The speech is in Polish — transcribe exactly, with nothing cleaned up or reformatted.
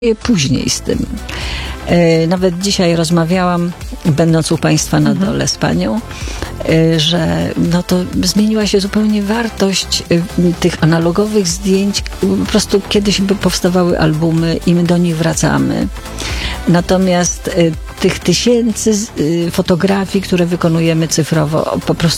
później z tym. Nawet dzisiaj rozmawiałam, będąc u Państwa na dole z Panią, że no to zmieniła się zupełnie wartość tych analogowych zdjęć. Po prostu kiedyś by powstawały albumy i my do nich wracamy. Natomiast tych tysięcy fotografii, które wykonujemy cyfrowo, po prostu